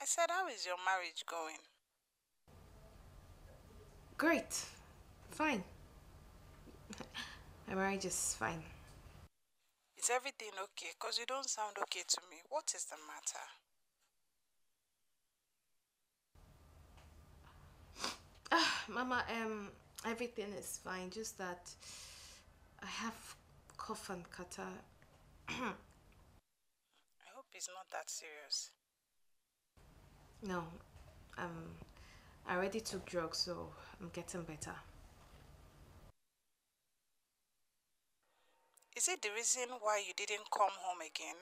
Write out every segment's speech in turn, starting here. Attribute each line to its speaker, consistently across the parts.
Speaker 1: I said, how is your marriage going?
Speaker 2: Great. Fine. My marriage is fine.
Speaker 1: Is everything okay? Because you don't sound okay to me. What is the matter?
Speaker 2: Mama, everything is fine. Just that I have cough and catarrh.
Speaker 1: I hope it's not that serious.
Speaker 2: No, um, I already took drugs, so I'm getting better.
Speaker 1: Is it the reason why you didn't come home again?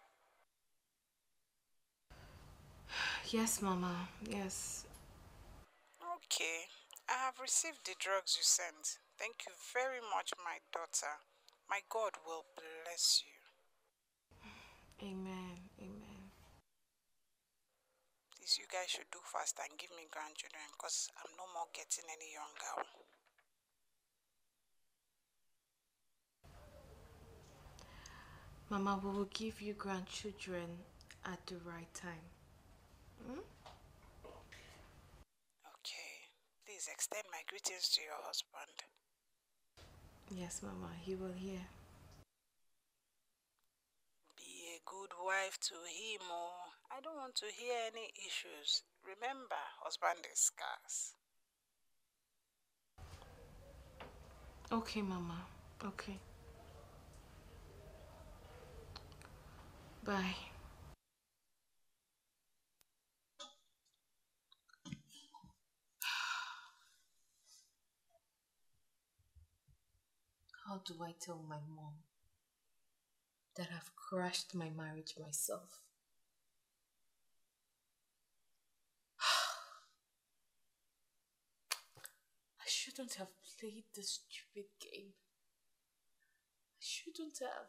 Speaker 2: Yes, Mama. Yes.
Speaker 1: Okay. I have received the drugs you sent. Thank you very much, my daughter. My God will bless you.
Speaker 2: Amen. Amen.
Speaker 1: Please, you guys should do fast and give me grandchildren because I'm no more getting any younger.
Speaker 2: Mama, we will give you grandchildren at the right time. Hmm?
Speaker 1: Okay. Please extend my greetings to your husband.
Speaker 2: Yes, Mama. He will hear.
Speaker 1: Be a good wife to him. Oh, I don't want to hear any issues. Remember, husband is scarce.
Speaker 2: Okay, Mama. Okay. Bye. How do I tell my mom that I've crashed my marriage myself? I shouldn't have played this stupid game. I shouldn't have.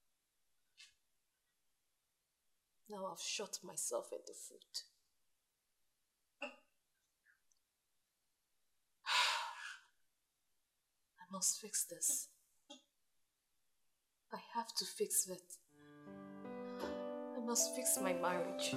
Speaker 2: Now I've shot myself in the foot. I must fix this. I have to fix it. I must fix my marriage.